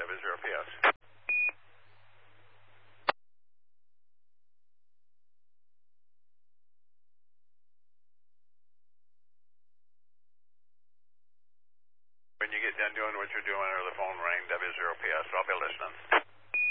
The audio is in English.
W0PS. When you get done doing what you're doing or the phone ring, W0PS, I'll be listening.